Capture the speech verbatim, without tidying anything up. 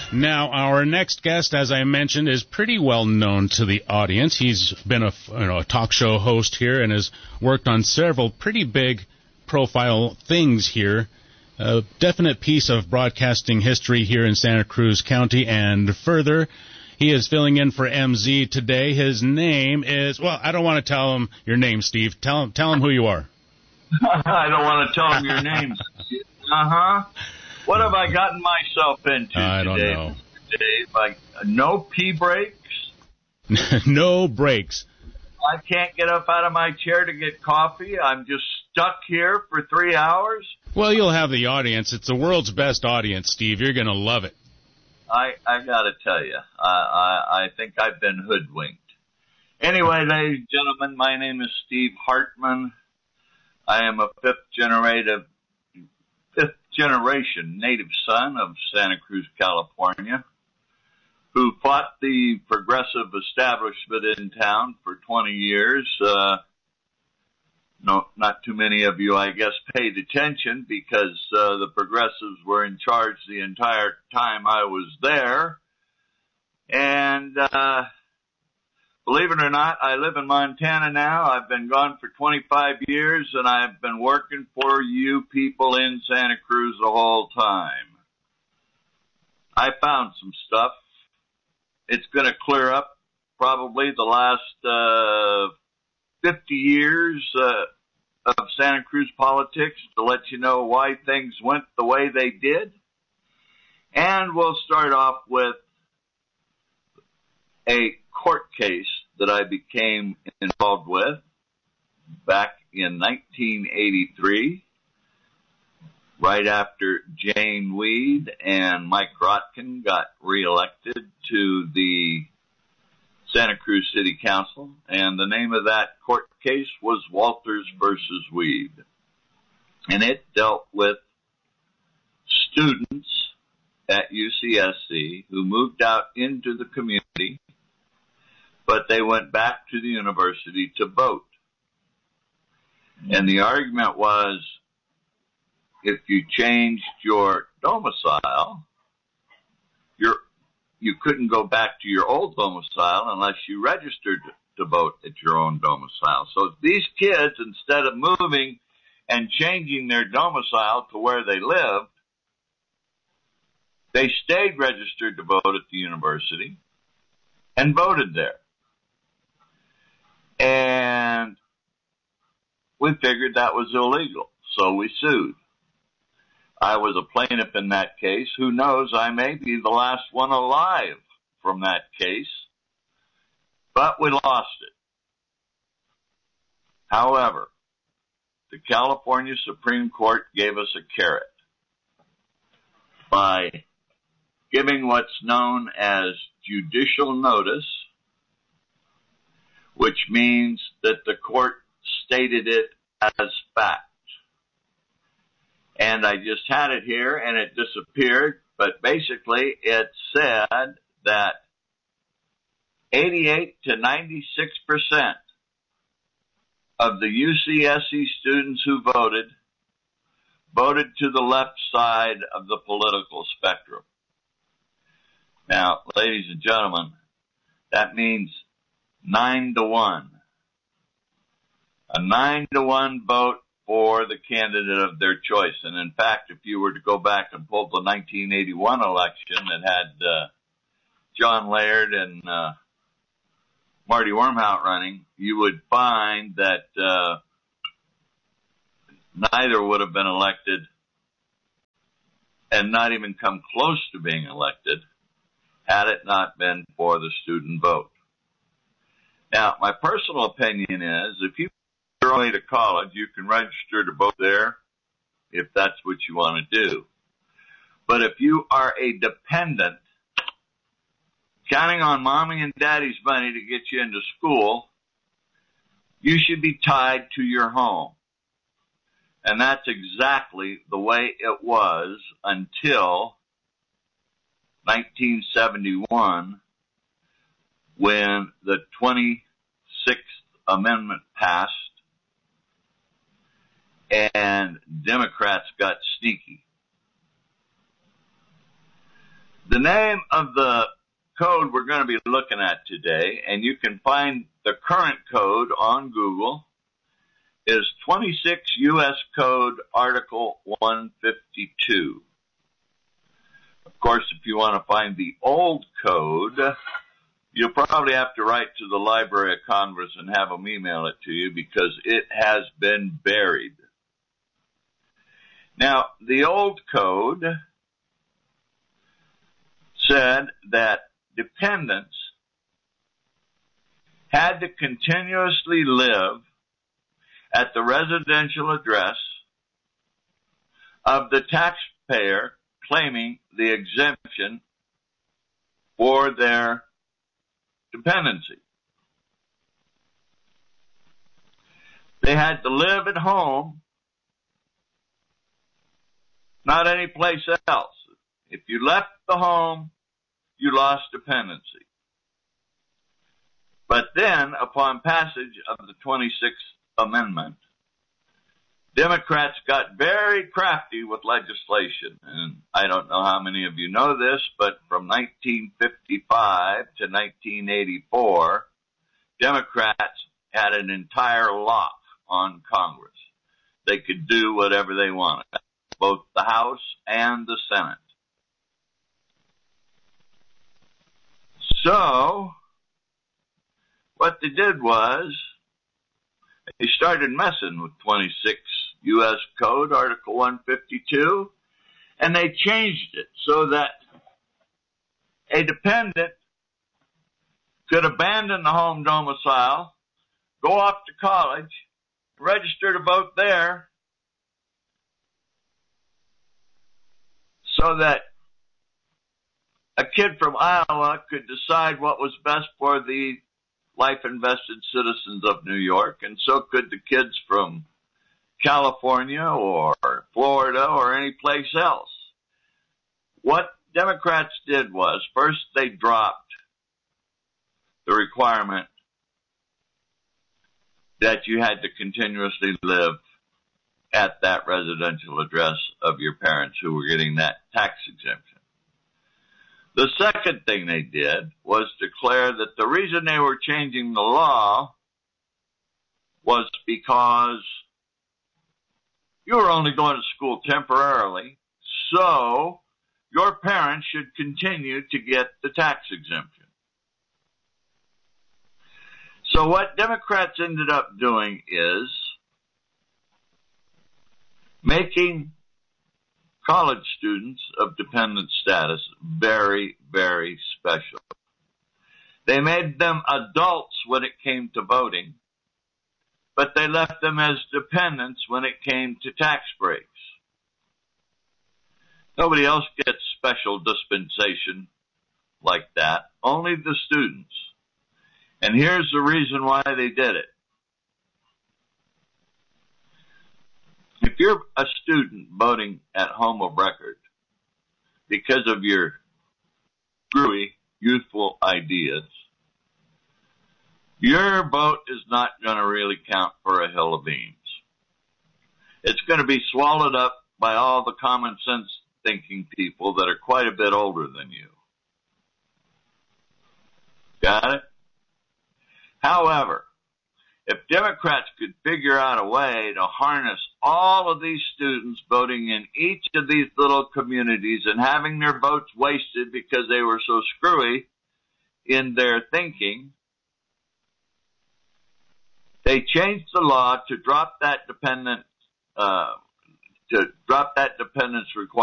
Now, our next guest, as I mentioned, is pretty well known to the audience. He's been a, you know, a talk show host here and has worked on several pretty big profile things here. A definite piece of broadcasting history here in Santa Cruz County and further. He is filling in for M Z today. His name is, well, I don't want to tell him your name, Steve. Tell him, tell him who you are. I don't want to tell him your name. Uh-huh. What have I gotten myself into I don't today? know. Today, like, no pee breaks. No breaks. I can't get up out of my chair to get coffee. I'm just stuck here for three hours. Well, you'll have the audience. It's the world's best audience, Steve. You're going to love it. I, I got to tell you, I, I, I think I've been hoodwinked. Anyway, ladies and gentlemen, my name is Steve Hartman. I am a fifth generative, fifth generation native son of Santa Cruz, California, who fought the progressive establishment in town for twenty years. Uh, no, not too many of you, I guess, paid attention because uh, the progressives were in charge the entire time I was there. And uh, believe it or not, I live in Montana now. I've been gone for twenty-five years, and I've been working for you people in Santa Cruz the whole time. I found some stuff. It's going to clear up probably the last uh fifty years uh, of Santa Cruz politics to let you know why things went the way they did. And we'll start off with a court case that I became involved with back in nineteen eighty-three, right after Jane Weed and Mike Rotkin got reelected to the Santa Cruz City Council, and the name of that court case was Walters versus Weed. And it dealt with students at U C S C who moved out into the community, but they went back to the university to vote. And the argument was, if you changed your domicile, you're you couldn't go back to your old domicile unless you registered to vote at your own domicile. So these kids, instead of moving and changing their domicile to where they lived, they stayed registered to vote at the university and voted there. And we figured that was illegal, so we sued. I was a plaintiff in that case. Who knows, I may be the last one alive from that case. But we lost it. However, the California Supreme Court gave us a carrot by giving what's known as judicial notice, which means that the court stated it as fact. And I just had it here, and it disappeared, but basically it said that eighty-eight to ninety-six percent of the U C S C students who voted, voted to the left side of the political spectrum. Now, ladies and gentlemen, that means nine to one. A nine to one vote for the candidate of their choice. And in fact, if you were to go back and pull the nineteen eighty-one election that had uh, John Laird and uh, Marty Wormhout running, you would find that uh, neither would have been elected and not even come close to being elected had it not been for the student vote. Now, my personal opinion is if you are only to college, you can register to vote there if that's what you want to do. But if you are a dependent, counting on mommy and daddy's money to get you into school, you should be tied to your home. And that's exactly the way it was until nineteen seventy-one, when the twenty-sixth Amendment passed and Democrats got sneaky. The name of the code we're going to be looking at today, and you can find the current code on Google, is twenty-six U S Code Article one fifty-two. Of course, if you want to find the old code, you'll probably have to write to the Library of Congress and have them email it to you because it has been buried. Now, the old code said that dependents had to continuously live at the residential address of the taxpayer claiming the exemption for their dependency. They had to live at home, not any place else. If you left the home, you lost dependency. But then, upon passage of the twenty-sixth Amendment, Democrats got very crafty with legislation. And I don't know how many of you know this, but from nineteen fifty-five to nineteen eighty-four, Democrats had an entire lock on Congress. They could do whatever they wanted, both the House and the Senate. So, what they did was, they started messing with twenty-six U S Code, Article one fifty-two, and they changed it so that a dependent could abandon the home domicile, go off to college, register to vote there, so that a kid from Iowa could decide what was best for the life-invested citizens of New York, and so could the kids from California or Florida or any place else. What Democrats did was, first they dropped the requirement that you had to continuously live at that residential address of your parents who were getting that tax exemption. The second thing they did was declare that the reason they were changing the law was because you were only going to school temporarily, so your parents should continue to get the tax exemption. So what Democrats ended up doing is making college students of dependent status very, very special. They made them adults when it came to voting, but they left them as dependents when it came to tax breaks. Nobody else gets special dispensation like that, only the students. And here's the reason why they did it. If you're a student voting at home of record because of your screwy, youthful ideas, your vote is not going to really count for a hill of beans. It's going to be swallowed up by all the common sense thinking people that are quite a bit older than you. Got it? However, if Democrats could figure out a way to harness all of these students voting in each of these little communities and having their votes wasted because they were so screwy in their thinking, they changed the law to drop that dependent, uh, to drop that dependence requirement.